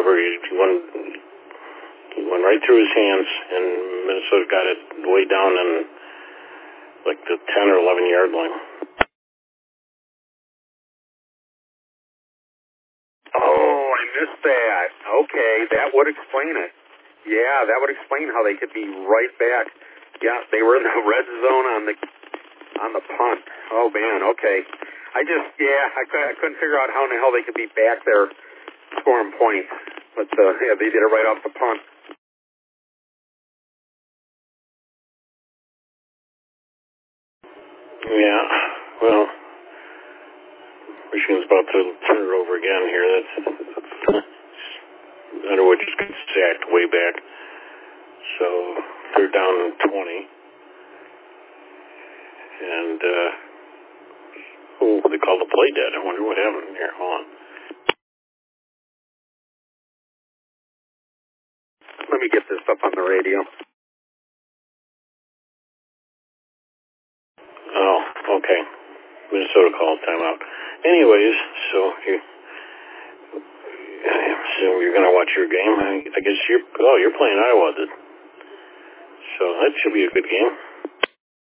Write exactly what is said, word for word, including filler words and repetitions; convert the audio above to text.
whatever. He, he went he went right through his hands, and Minnesota got it way down in like the ten or eleven yard line. Oh, I missed that. Okay, that would explain it. Yeah, that would explain how they could be right back. Yeah, they were in the red zone on the on the punt. Oh man, okay. I just yeah, I, I couldn't figure out how in the hell they could be back there scoring points, but uh, yeah, they did it right off the punt. Yeah, well, Michigan's about to turn it over again here. That's Underwood just got sacked way back, so they're down twenty. And uh, oh, they called the play dead. I wonder what happened here. Hold on. Let me get this up on the radio. Oh, okay. Minnesota called timeout. Anyways, so you, I assume you're going to watch your game. I, I guess you're. Oh, you're playing Iowa. So that should be a good game.